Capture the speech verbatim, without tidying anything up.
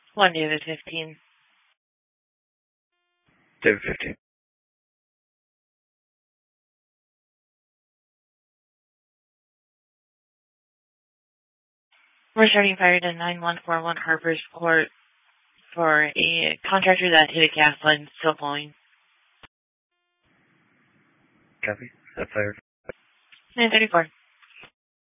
One David fifteen. David fifteen. We're starting fire to nine one four one Harper's Court for a contractor that hit a gas line still flowing. Copy. Set fire. nine thirty-four.